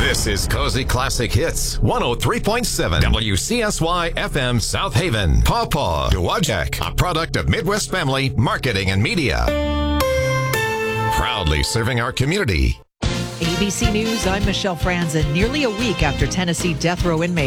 This is Cozy Classic Hits, 103.7 WCSY FM South Haven. Pawpaw, Dowagiac, a product of Midwest Family Marketing and Media. Proudly serving our community. ABC News, I'm Michelle Franzen. Nearly a week after Tennessee death row inmate